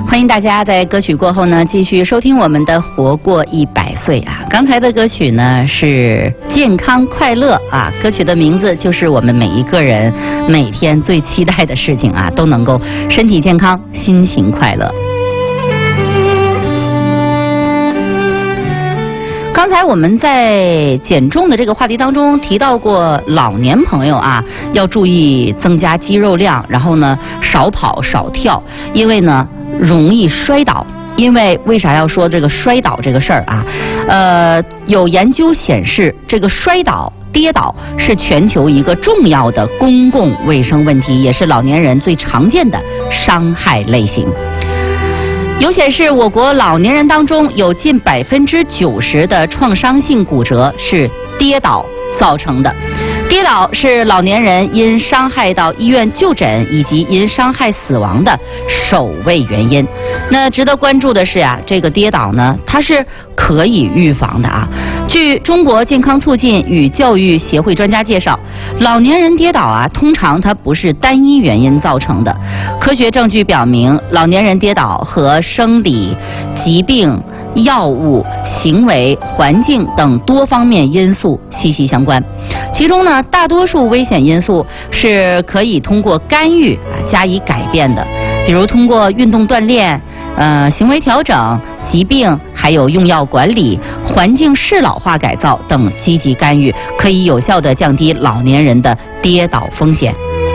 欢迎大家在歌曲过后呢，继续收听我们的活过100岁啊。刚才的歌曲呢是健康快乐啊，歌曲的名字就是我们每一个人每天最期待的事情啊，都能够身体健康，心情快乐。刚才我们在减重的这个话题当中提到过，老年朋友啊要注意增加肌肉量，然后呢少跑少跳，因为呢容易摔倒。因为为啥要说这个摔倒这个事儿啊？有研究显示，这个跌倒是全球一个重要的公共卫生问题，也是老年人最常见的伤害类型。有显示，我国老年人当中有近90%的创伤性骨折是跌倒造成的。跌倒是老年人因伤害到医院就诊以及因伤害死亡的首位原因。那值得关注的是呀，这个跌倒呢，它是可以预防的啊。据中国健康促进与教育协会专家介绍，老年人跌倒啊，通常它不是单一原因造成的。科学证据表明，老年人跌倒和生理疾病、药物、行为、环境等多方面因素息息相关。其中呢，大多数危险因素是可以通过干预加以改变的，比如通过运动锻炼、行为调整、疾病，还有用药管理、环境适老化改造等积极干预，可以有效地降低老年人的跌倒风险。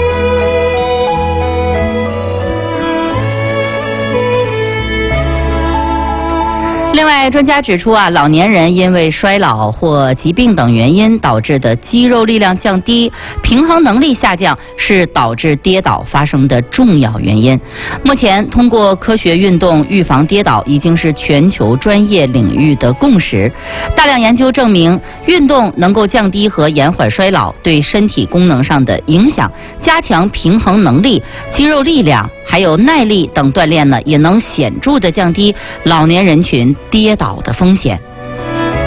另外，专家指出啊，老年人因为衰老或疾病等原因导致的肌肉力量降低、平衡能力下降，是导致跌倒发生的重要原因。目前，通过科学运动预防跌倒已经是全球专业领域的共识。大量研究证明，运动能够降低和延缓衰老对身体功能上的影响，加强平衡能力、肌肉力量还有耐力等锻炼呢，也能显著地降低老年人群跌倒的风险。